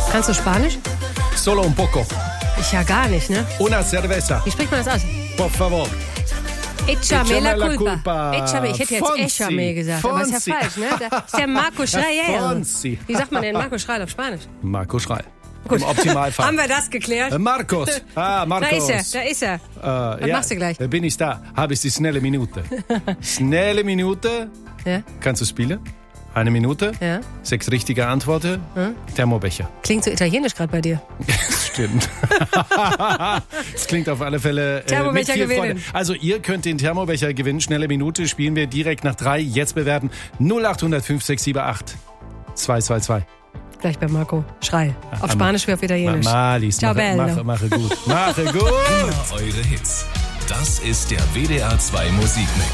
Kannst du Spanisch? Solo un poco. Ich ja gar nicht, ne? Una cerveza. Wie spricht man das aus? Por favor. Échame la culpa. culpa. Échame. Ich hätte jetzt Fonsi. Échame gesagt, aber ist ja falsch, ne? Das ist ja Marco Schreil. Fonsi. Wie sagt man denn Marco Schreil auf Spanisch? Marco Schreil. Gut. Im Optimalfall. Haben wir das geklärt? Marcos. Marcos. Da ist er. Was machst du gleich? Bin ich da? Habe ich die schnelle Minute. Schnelle Minute. Ja? Kannst du spielen? 1 Minute. Ja? 6 richtige Antworten. Thermobecher. Klingt so italienisch gerade bei dir. Stimmt. Es klingt auf alle Fälle mit Thermobecher viel Freude. gewinnen. Also ihr könnt den Thermobecher gewinnen. Schnelle Minute spielen wir direkt nach 3. Jetzt bewerten 0800 5678 222. Gleich bei Marco Schreil. Auf Spanisch wie auf Italienisch. Malis, Ciao, bello. mache gut. Mache gut. Immer eure Hits. Das ist der WDR 2 Musikmix.